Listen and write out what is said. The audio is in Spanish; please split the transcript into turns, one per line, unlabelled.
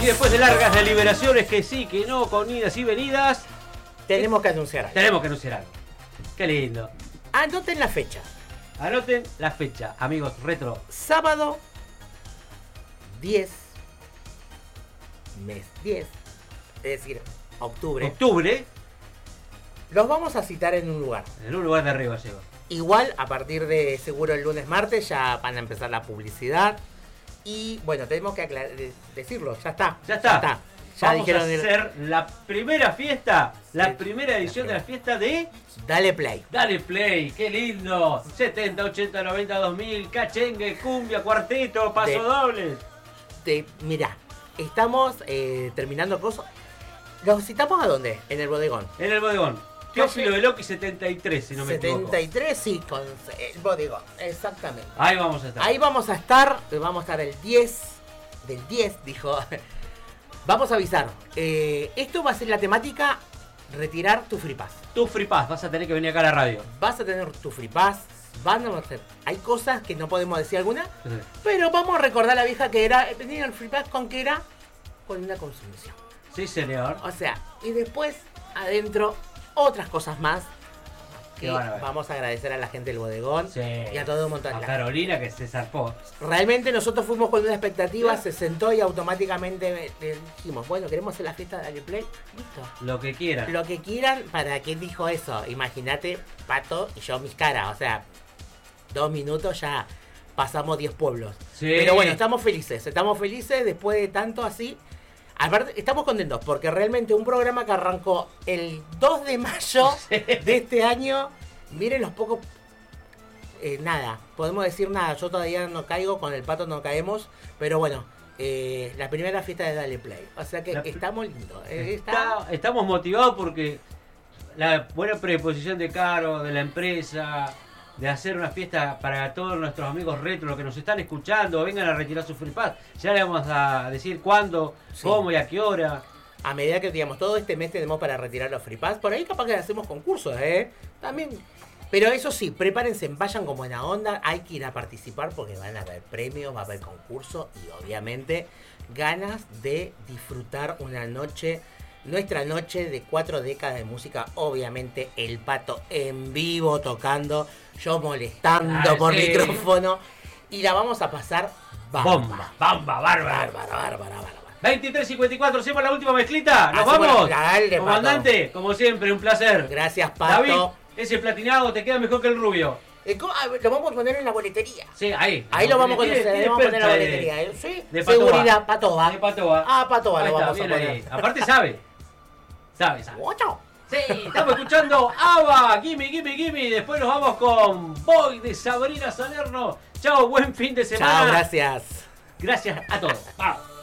Y después de largas deliberaciones, que sí, que no, con idas y venidas,
tenemos que anunciar algo.
Tenemos que anunciar algo. Qué lindo.
Anoten la fecha.
Anoten la fecha, amigos retro.
Sábado 10, mes 10, es decir, octubre. Los vamos a citar en un lugar.
En un lugar de arriba, llego.
Igual, a partir de seguro el lunes, martes, ya van a empezar la publicidad. Y bueno, tenemos que decirlo, ya está.
Ya vamos
dijeron
a hacer la primera fiesta, la primera edición de la fiesta de
Dale Play.
Dale Play, qué lindo. 70, 80, 90, 2000, cachengue, cumbia, cuarteto, pasodobles.
Mirá, estamos terminando cosas. ¿Los citamos a dónde? En el bodegón.
En el bodegón. Teófilo Beloki 73, si no me equivoco.
73, sí, con el bodegón, exactamente.
Ahí vamos a estar.
Ahí vamos a estar el 10, del 10, dijo. Vamos a avisar. Esto va a ser la temática, retirar tu Free Pass.
Tu Free Pass, vas a tener que venir acá a la radio.
Vas a tener tu Free Pass. Hay cosas que no podemos decir alguna, pero vamos a recordar la vieja que era, tenía el Free Pass con que era con una consumición.
Sí, señor.
O sea, y después adentro otras cosas más que vamos a agradecer a la gente del bodegón y a todo un montón.
A Carolina que se zarpó.
Realmente nosotros fuimos con una expectativa, se sentó y automáticamente dijimos, bueno, queremos hacer la fiesta de Dale Play, listo.
Lo que quieran.
Lo que quieran, ¿para qué dijo eso? Imagínate, Pato y yo mis caras, o sea, 2 minutos ya pasamos 10 pueblos. Sí. Pero bueno, estamos felices después de tanto así. Aparte, estamos contentos porque realmente un programa que arrancó el 2 de mayo de este año, miren los pocos... nada, podemos decir nada, yo todavía no caigo, con el Pato no caemos, pero bueno, la primera fiesta de Dale Play, o sea que estamos lindos.
Estamos motivados porque la buena predisposición de Caro, de la empresa, de hacer una fiesta para todos nuestros amigos retro, los que nos están escuchando, vengan a retirar su Free Pass. Ya le vamos a decir cuándo, cómo y a qué hora.
A medida que, digamos, todo este mes tenemos para retirar los Free Pass. Por ahí capaz que hacemos concursos, también. Pero eso sí, prepárense, vayan con buena onda. Hay que ir a participar porque van a haber premios, va a haber concursos y obviamente ganas de disfrutar una noche. Nuestra noche de 4 décadas de música, obviamente el Pato en vivo tocando, yo molestando por micrófono, y la vamos a pasar
bárbara. 23:54, hacemos la última mezclita, nos vamos.
Dale,
comandante,
Pato.
Como siempre, un placer.
Gracias, Pato.
David, ese platinado te queda mejor que el rubio.
Lo vamos a poner en la boletería.
Sí, ahí
lo vamos a poner en la boletería. Sí,
de
seguridad, Patoa.
De Patoa.
Patoa lo vamos a poner.
Ahí. Aparte sabe. Sabe.
¡Ocho!
Sí, estamos escuchando ABBA, Gimme. Después nos vamos con Boy de Sabrina Salerno. Chao, buen fin de semana.
Chao, gracias.
Gracias a todos. Vamos.